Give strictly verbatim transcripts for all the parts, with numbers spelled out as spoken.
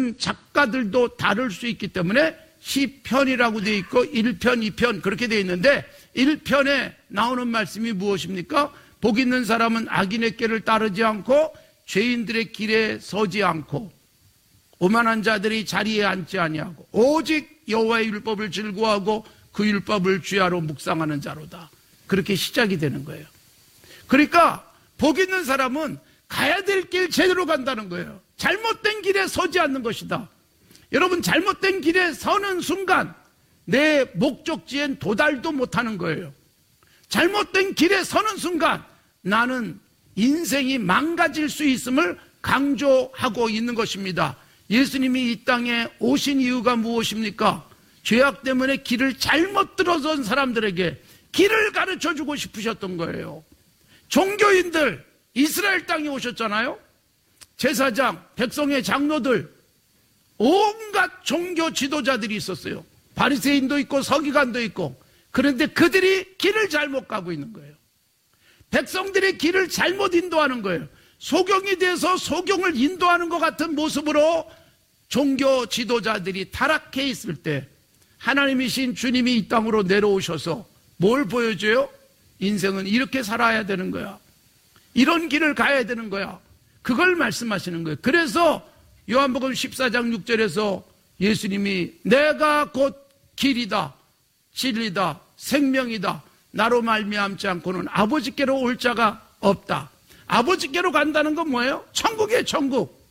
쓴 작가들도 다를 수 있기 때문에 시편이라고 되어 있고 일 편, 이 편 그렇게 되어 있는데 일 편에 나오는 말씀이 무엇입니까? 복 있는 사람은 악인의 길을 따르지 않고 죄인들의 길에 서지 않고 오만한 자들이 자리에 앉지 아니하고 오직 여호와의 율법을 즐거워하고 그 율법을 주야로 묵상하는 자로다. 그렇게 시작이 되는 거예요. 그러니까 복 있는 사람은 가야 될 길 제대로 간다는 거예요. 잘못된 길에 서지 않는 것이다. 여러분, 잘못된 길에 서는 순간 내 목적지엔 도달도 못하는 거예요. 잘못된 길에 서는 순간 나는 인생이 망가질 수 있음을 강조하고 있는 것입니다. 예수님이 이 땅에 오신 이유가 무엇입니까? 죄악 때문에 길을 잘못 들어선 사람들에게 길을 가르쳐주고 싶으셨던 거예요. 종교인들, 이스라엘 땅에 오셨잖아요. 제사장, 백성의 장로들, 온갖 종교 지도자들이 있었어요. 바리새인도 있고 서기관도 있고. 그런데 그들이 길을 잘못 가고 있는 거예요. 백성들의 길을 잘못 인도하는 거예요. 소경이 돼서 소경을 인도하는 것 같은 모습으로 종교 지도자들이 타락해 있을 때 하나님이신 주님이 이 땅으로 내려오셔서 뭘 보여줘요? 인생은 이렇게 살아야 되는 거야. 이런 길을 가야 되는 거야. 그걸 말씀하시는 거예요. 그래서 요한복음 십사 장 육 절에서 예수님이 내가 곧 길이다, 진리다, 생명이다. 나로 말미암지 않고는 아버지께로 올 자가 없다. 아버지께로 간다는 건 뭐예요? 천국이에요, 천국.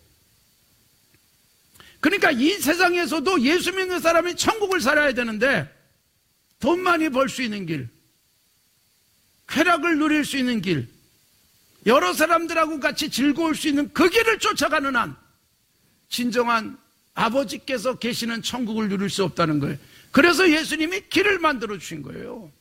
그러니까 이 세상에서도 예수 믿는 사람이 천국을 살아야 되는데 돈 많이 벌 수 있는 길, 쾌락을 누릴 수 있는 길, 여러 사람들하고 같이 즐거울 수 있는 그 길을 쫓아가는 한 진정한 아버지께서 계시는 천국을 누릴 수 없다는 거예요. 그래서 예수님이 길을 만들어 주신 거예요.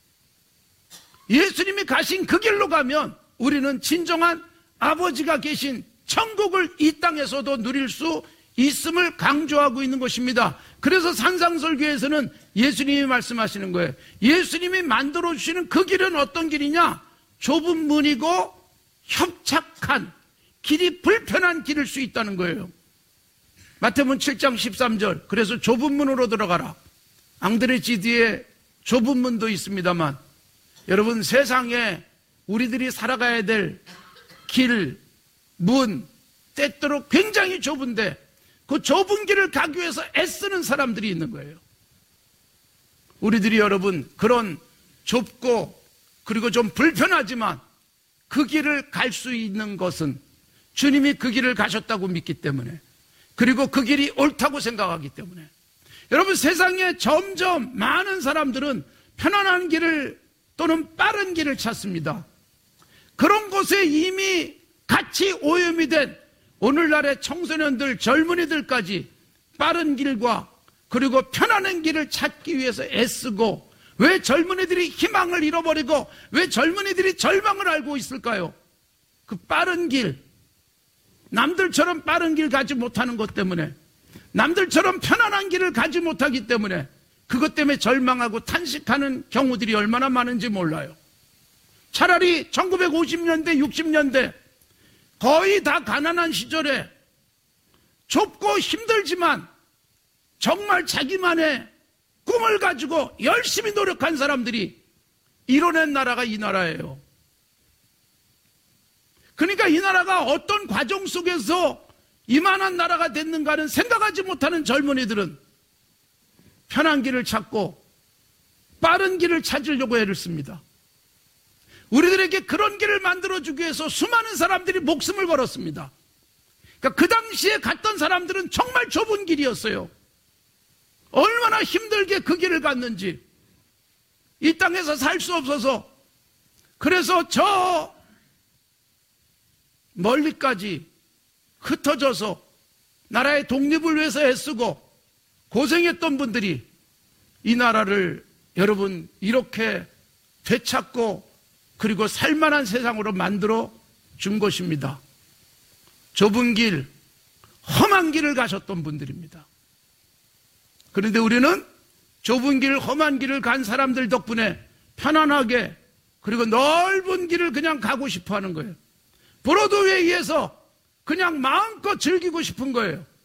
예수님이 가신 그 길로 가면 우리는 진정한 아버지가 계신 천국을 이 땅에서도 누릴 수 있음을 강조하고 있는 것입니다. 그래서 산상설교에서는 예수님이 말씀하시는 거예요. 예수님이 만들어 주시는 그 길은 어떤 길이냐? 좁은 문이고 협착한, 길이 불편한 길일 수 있다는 거예요. 마태복음 칠 장 십삼 절. 그래서 좁은 문으로 들어가라. 앙드레지 뒤에 좁은 문도 있습니다만 여러분, 세상에 우리들이 살아가야 될 길, 문, 때때로 굉장히 좁은데 그 좁은 길을 가기 위해서 애쓰는 사람들이 있는 거예요. 우리들이 여러분, 그런 좁고 그리고 좀 불편하지만 그 길을 갈 수 있는 것은 주님이 그 길을 가셨다고 믿기 때문에, 그리고 그 길이 옳다고 생각하기 때문에. 여러분, 세상에 점점 많은 사람들은 편안한 길을 또는 빠른 길을 찾습니다. 그런 곳에 이미 같이 오염이 된 오늘날의 청소년들, 젊은이들까지 빠른 길과 그리고 편안한 길을 찾기 위해서 애쓰고, 왜 젊은이들이 희망을 잃어버리고 왜 젊은이들이 절망을 알고 있을까요? 그 빠른 길, 남들처럼 빠른 길 가지 못하는 것 때문에, 남들처럼 편안한 길을 가지 못하기 때문에 그것 때문에 절망하고 탄식하는 경우들이 얼마나 많은지 몰라요. 차라리 천구백오십 년대, 육십 년대 거의 다 가난한 시절에 좁고 힘들지만 정말 자기만의 꿈을 가지고 열심히 노력한 사람들이 이뤄낸 나라가 이 나라예요. 그러니까 이 나라가 어떤 과정 속에서 이만한 나라가 됐는가는 생각하지 못하는 젊은이들은 편한 길을 찾고 빠른 길을 찾으려고 애를 씁니다. 우리들에게 그런 길을 만들어주기 위해서 수많은 사람들이 목숨을 걸었습니다. 그러니까 그 당시에 갔던 사람들은 정말 좁은 길이었어요. 얼마나 힘들게 그 길을 갔는지, 이 땅에서 살 수 없어서, 그래서 저 멀리까지 흩어져서 나라의 독립을 위해서 애쓰고 고생했던 분들이 이 나라를 여러분 이렇게 되찾고 그리고 살만한 세상으로 만들어 준 것입니다. 좁은 길, 험한 길을 가셨던 분들입니다. 그런데 우리는 좁은 길, 험한 길을 간 사람들 덕분에 편안하게 그리고 넓은 길을 그냥 가고 싶어 하는 거예요. 브로드웨이에서 그냥 마음껏 즐기고 싶은 거예요.